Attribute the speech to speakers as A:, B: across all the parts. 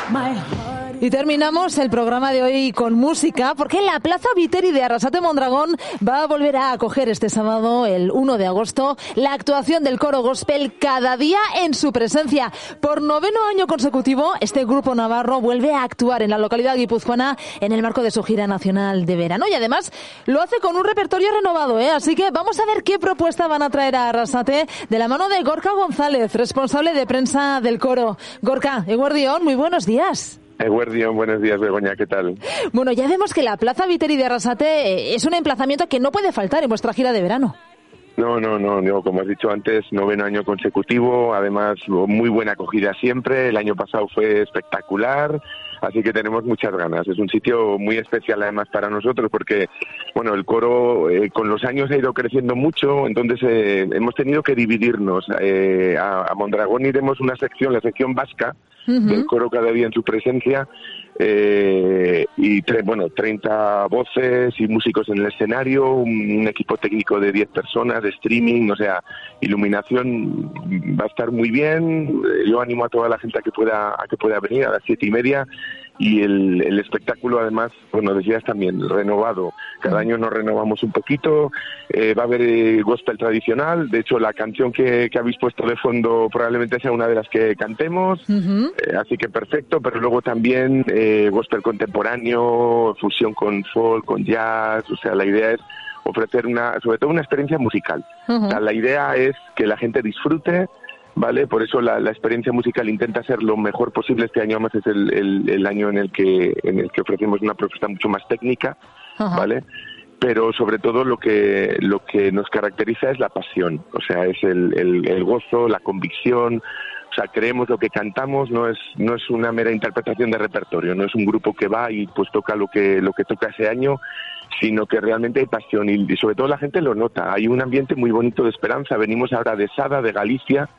A: Y terminamos el programa de hoy con música, porque la Plaza Viteri de Arrasate Mondragón va a volver a acoger este sábado, el 1 de agosto, la actuación del coro gospel Cada Día en su presencia. Por 9º año consecutivo, este grupo navarro vuelve a actuar en la localidad guipuzcoana en el marco de su gira nacional de verano. Y además lo hace con un repertorio renovado, Así que vamos a ver qué propuesta van a traer a Arrasate de la mano de Gorka González, responsable de prensa del coro. Gorka, eguerdión, muy buenos días.
B: Eguerdión, buenos días, Begoña, ¿qué tal?
A: Bueno, ya vemos que la Plaza Viteri de Arrasate es un emplazamiento que no puede faltar en vuestra gira de verano.
B: No, como has dicho antes, 9º año consecutivo, además muy buena acogida siempre, el año pasado fue espectacular, así que tenemos muchas ganas. Es un sitio muy especial además para nosotros porque, bueno, el coro con los años ha ido creciendo mucho, entonces hemos tenido que dividirnos. A Mondragón iremos una sección, la sección vasca, del coro Cada Día en su presencia, y 30 voces y músicos en el escenario, un equipo técnico de 10 personas, de streaming, o sea, iluminación va a estar muy bien. Yo animo a toda la gente a que pueda venir a las 7:30. Y el espectáculo, además, bueno, decías también, renovado. Cada año nos renovamos un poquito. Va a haber gospel tradicional. De hecho, la canción que habéis puesto de fondo probablemente sea una de las que cantemos. Así que perfecto. Pero luego también gospel contemporáneo, fusión con folk, con jazz. O sea, la idea es ofrecer sobre todo una experiencia musical. O sea, la idea es que la gente disfrute, ¿vale? Por eso la experiencia musical intenta ser lo mejor posible. Este año además es el año en el que ofrecemos una propuesta mucho más técnica, ¿vale? Pero sobre todo lo que nos caracteriza es la pasión, o sea, es el gozo, la convicción. O sea, creemos lo que cantamos, no es una mera interpretación de repertorio, no es un grupo que va y pues toca lo que toca ese año, sino que realmente hay pasión y sobre todo la gente lo nota. Hay un ambiente muy bonito de esperanza. Venimos ahora de Sada, de Galicia,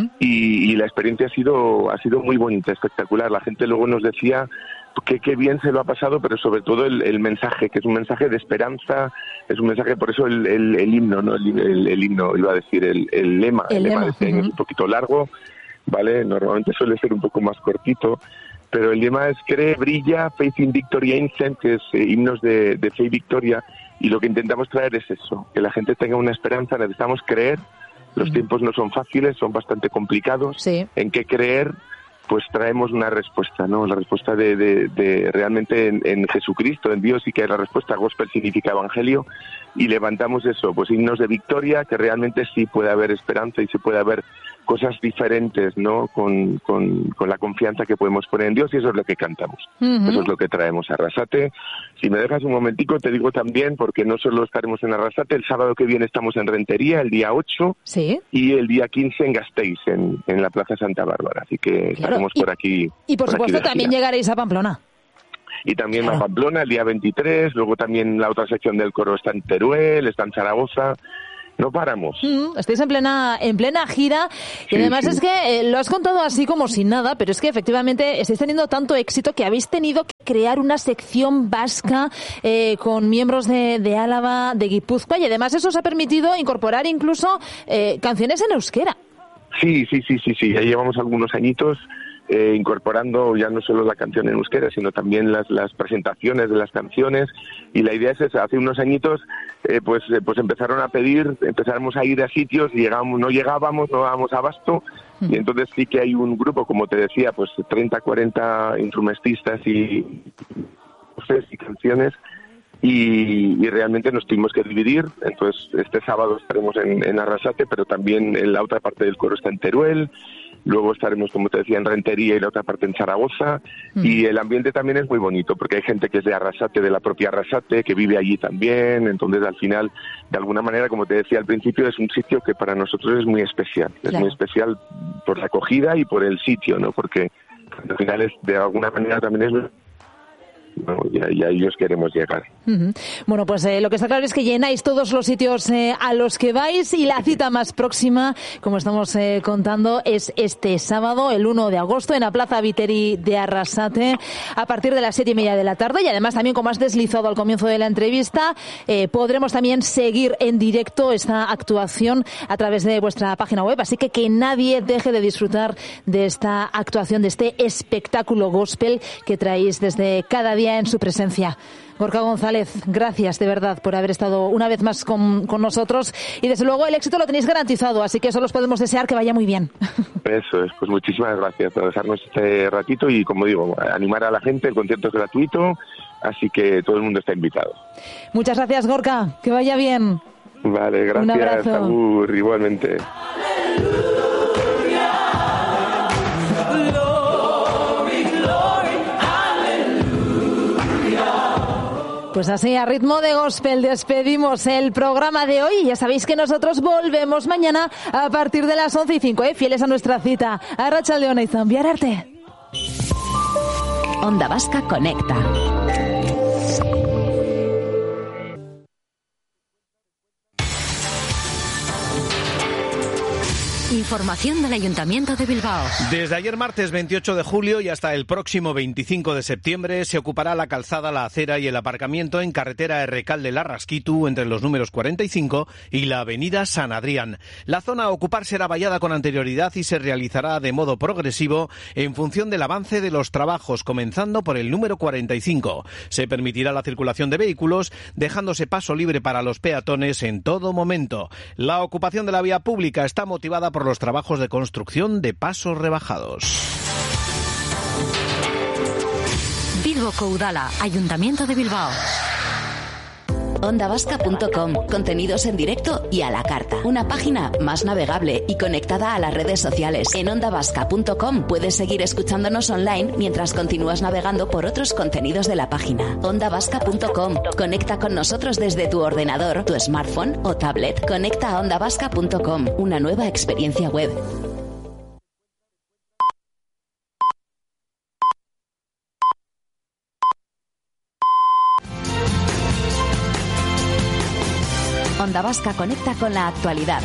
B: y la experiencia ha sido muy bonita, espectacular. La gente luego nos decía que qué bien se lo ha pasado, pero sobre todo el mensaje, que es un mensaje de esperanza, es un mensaje, por eso el himno, ¿no? El himno, iba a decir, el lema de este año es un poquito largo, ¿vale? Normalmente suele ser un poco más cortito, pero el lema es Cree, brilla, Faith in Victory Ancient, que es himnos de fe y victoria, y lo que intentamos traer es eso, que la gente tenga una esperanza. Necesitamos creer, los tiempos no son fáciles, son bastante complicados.
A: Sí.
B: ¿En qué creer? Pues traemos una respuesta, ¿no? La respuesta de realmente en Jesucristo, en Dios, y que la respuesta gospel significa evangelio, y levantamos eso, pues himnos de victoria, que realmente sí puede haber esperanza y sí puede haber cosas diferentes, ¿no? Con la confianza que podemos poner en Dios, y eso es lo que cantamos. Eso es lo que traemos a Arrasate. Si me dejas un momentico, te digo también, porque no solo estaremos en Arrasate, el sábado que viene estamos en Rentería, el día 8,
A: ¿sí?
B: Y el día 15 en Gasteiz, en la Plaza Santa Bárbara. Así que estaremos por aquí.
A: Y por supuesto también llegaréis a Pamplona.
B: Y también a Pamplona el día 23, luego también la otra sección del coro está en Teruel, está en Zaragoza. No paramos.
A: Estáis en plena gira, y además es que lo has contado así como sin nada, pero es que efectivamente estáis teniendo tanto éxito que habéis tenido que crear una sección vasca con miembros de Álava, de Guipúzcoa, y además eso os ha permitido incorporar incluso canciones en euskera. Sí,
B: ya llevamos algunos añitos incorporando ya no solo la canción en euskera, sino también las presentaciones de las canciones, y la idea es esa. Hace unos añitos pues empezaron a pedir, empezamos a ir a sitios y no dábamos abasto, y entonces sí que hay un grupo, como te decía, pues 30, 40 instrumentistas y voces y canciones, y realmente nos tuvimos que dividir. Entonces este sábado estaremos en Arrasate, pero también en la otra parte del coro está en Teruel. Luego estaremos, como te decía, en Rentería y la otra parte en Zaragoza. Y el ambiente también es muy bonito, porque hay gente que es de Arrasate, de la propia Arrasate, que vive allí también. Entonces, al final, de alguna manera, como te decía al principio, es un sitio que para nosotros es muy especial. Claro. Es muy especial por la acogida y por el sitio, ¿no? Porque al final, de alguna manera, también es... ¿no? Y a ellos queremos llegar.
A: Bueno, pues lo que está claro es que llenáis todos los sitios a los que vais, y la cita más próxima, como estamos contando, es este sábado, el 1 de agosto, en la Plaza Viteri de Arrasate, a partir de las 7:30 de la tarde. Y además, también, como has deslizado al comienzo de la entrevista, podremos también seguir en directo esta actuación a través de vuestra página web, así que nadie deje de disfrutar de esta actuación, de este espectáculo gospel que traéis desde cada día en su presencia. Gorka González, gracias de verdad por haber estado una vez más con nosotros, y desde luego el éxito lo tenéis garantizado, así que solo os podemos desear que vaya muy bien.
B: Eso es, pues muchísimas gracias por dejarnos este ratito, y como digo, animar a la gente, el concierto es gratuito, así que todo el mundo está invitado. Muchas gracias, Gorka, que vaya bien. Vale, gracias. Un abrazo. Agur, igualmente. Pues así, a ritmo de gospel, despedimos el programa de hoy. Ya sabéis que nosotros volvemos mañana a partir de las 11:05, fieles a nuestra cita. Arratsaldeon y Zambiar Arte.
C: Onda Vasca Conecta. Información del Ayuntamiento de Bilbao.
D: Desde ayer martes 28 de julio y hasta el próximo 25 de septiembre se ocupará la calzada, la acera y el aparcamiento en carretera Errekalde-Larraskitu entre los números 45 y la avenida San Adrián. La zona a ocupar será vallada con anterioridad y se realizará de modo progresivo en función del avance de los trabajos, comenzando por el número 45. Se permitirá la circulación de vehículos, dejándose paso libre para los peatones en todo momento. La ocupación de la vía pública está motivada por los trabajos de construcción de pasos rebajados.
C: Bilboko Udala, Ayuntamiento de Bilbao. Ondavasca.com, contenidos en directo y a la carta. Una página más navegable y conectada a las redes sociales. En ondavasca.com puedes seguir escuchándonos online mientras continúas navegando por otros contenidos de la página. Ondavasca.com, conecta con nosotros desde tu ordenador, tu smartphone o tablet. Conecta a ondavasca.com, una nueva experiencia web. Onda Vasca conecta con la actualidad.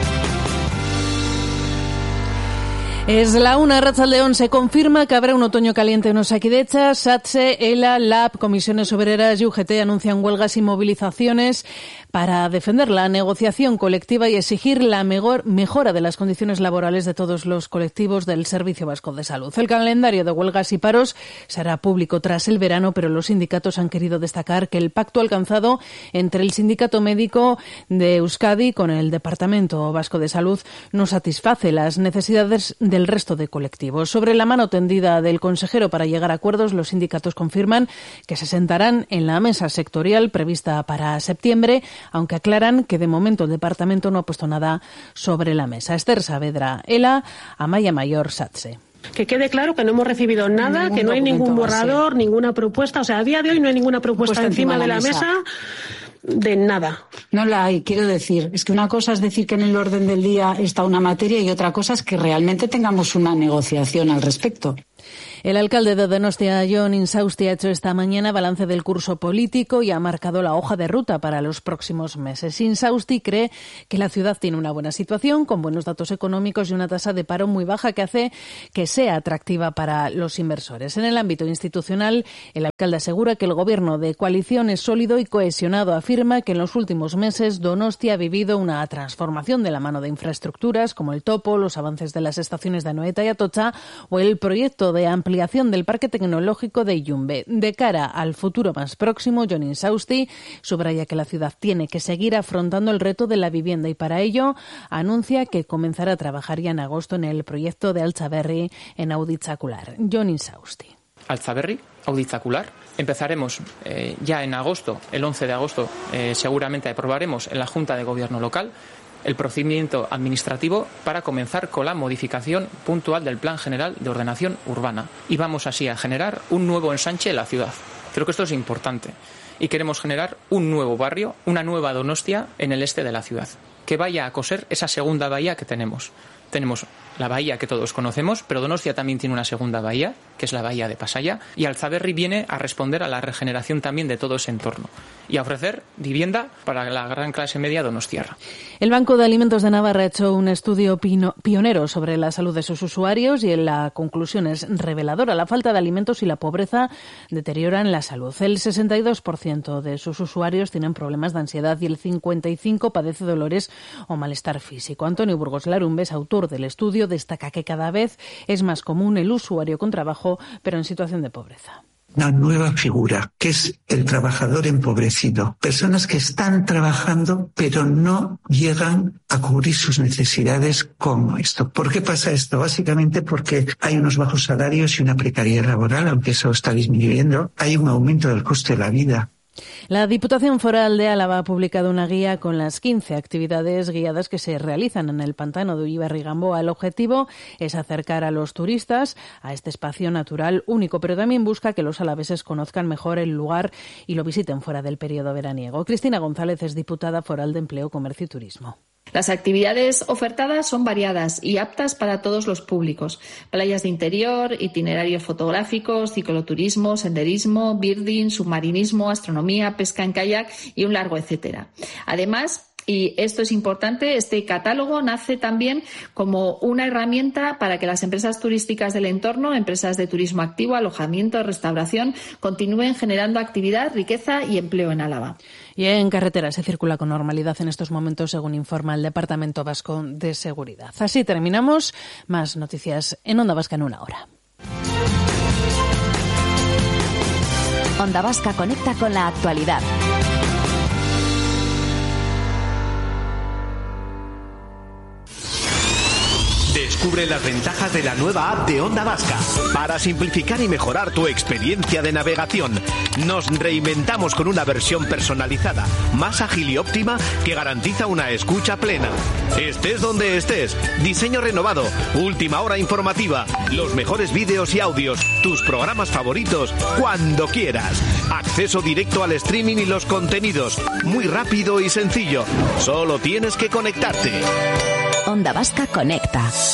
E: Es la 1, Arratsaldeon. Se confirma que habrá un otoño caliente en Osakidetza. SATSE, ELA, LAB, Comisiones Obreras y UGT anuncian huelgas y movilizaciones para defender la negociación colectiva y exigir la mejora de las condiciones laborales de todos los colectivos del Servicio Vasco de Salud. El calendario de huelgas y paros será público tras el verano, pero los sindicatos han querido destacar que el pacto alcanzado entre el Sindicato Médico de Euskadi con el Departamento Vasco de Salud no satisface las necesidades del resto de colectivos. Sobre la mano tendida del consejero para llegar a acuerdos, los sindicatos confirman que se sentarán en la mesa sectorial prevista para septiembre, aunque aclaran que de momento el departamento no ha puesto nada sobre la mesa. Esther Saavedra, ELA, Amaya Mayor, SATSE.
F: Que quede claro que no hemos recibido nada, que no hay ningún borrador, ninguna propuesta. O sea, a día de hoy no hay ninguna propuesta encima de la mesa. De nada.
G: No la hay, quiero decir. Es que una cosa es decir que en el orden del día está una materia y otra cosa es que realmente tengamos una negociación al respecto.
E: El alcalde de Donostia, Jon Insausti, ha hecho esta mañana balance del curso político y ha marcado la hoja de ruta para los próximos meses. Insausti cree que la ciudad tiene una buena situación, con buenos datos económicos y una tasa de paro muy baja que hace que sea atractiva para los inversores. En el ámbito institucional, el alcalde asegura que el gobierno de coalición es sólido y cohesionado. Afirma que en los últimos meses Donostia ha vivido una transformación de la mano de infraestructuras como el topo, los avances de las estaciones de Anoeta y Atocha o el proyecto de ampliación del Parque Tecnológico de Illumbe. De cara al futuro más próximo, Jon Insausti subraya que la ciudad tiene que seguir afrontando el reto de la vivienda y para ello anuncia que comenzará a trabajar ya en agosto en el proyecto de Altzaberri en Auditzacular. Jon Insausti.
H: Altzaberri, Auditzacular. Empezaremos ya en agosto, el 11 de agosto, seguramente aprobaremos en la Junta de Gobierno local el procedimiento administrativo para comenzar con la modificación puntual del Plan General de Ordenación Urbana. Y vamos así a generar un nuevo ensanche en la ciudad. Creo que esto es importante. Y queremos generar un nuevo barrio, una nueva Donostia en el este de la ciudad, que vaya a coser esa segunda bahía que tenemos. tenemos la bahía que todos conocemos, pero Donostia también tiene una segunda bahía, que es la bahía de Pasaia, y Altzaberri viene a responder a la regeneración también de todo ese entorno y a ofrecer vivienda para la gran clase media donostiarra.
E: El Banco de Alimentos de Navarra ha hecho un estudio pionero sobre la salud de sus usuarios y la conclusión es reveladora. La falta de alimentos y la pobreza deterioran la salud. El 62% de sus usuarios tienen problemas de ansiedad y el 55% padece dolores o malestar físico. Antonio Burgos Larumbes, autor del estudio, destaca que cada vez es más común el usuario con trabajo, pero en situación de pobreza.
I: Una nueva figura, que es el trabajador empobrecido. Personas que están trabajando, pero no llegan a cubrir sus necesidades como esto. ¿Por qué pasa esto? Básicamente porque hay unos bajos salarios y una precariedad laboral, aunque eso está disminuyendo. Hay un aumento del coste de la vida.
E: La Diputación Foral de Álava ha publicado una guía con las 15 actividades guiadas que se realizan en el pantano de Ullibarri-Gamboa. El objetivo es acercar a los turistas a este espacio natural único, pero también busca que los alaveses conozcan mejor el lugar y lo visiten fuera del periodo veraniego. Cristina González es diputada foral de Empleo, Comercio y Turismo.
J: Las actividades ofertadas son variadas y aptas para todos los públicos. Playas de interior, itinerarios fotográficos, cicloturismo, senderismo, birding, submarinismo, astronomía, pesca en kayak y un largo etcétera. Además, y esto es importante, este catálogo nace también como una herramienta para que las empresas turísticas del entorno, empresas de turismo activo, alojamiento, restauración, continúen generando actividad, riqueza y empleo en Álava.
E: Y en carretera se circula con normalidad en estos momentos, según informa el Departamento Vasco de Seguridad. Así terminamos. Más noticias en Onda Vasca en una hora.
C: Onda Vasca conecta con la actualidad.
K: Descubre las ventajas de la nueva app de Onda Vasca para simplificar y mejorar tu experiencia de navegación. Nos reinventamos con una versión personalizada, más ágil y óptima que garantiza una escucha plena. Estés donde estés, diseño renovado, última hora informativa, los mejores vídeos y audios, tus programas favoritos, cuando quieras. Acceso directo al streaming y los contenidos, muy rápido y sencillo. Solo tienes que conectarte.
C: Onda Vasca conecta.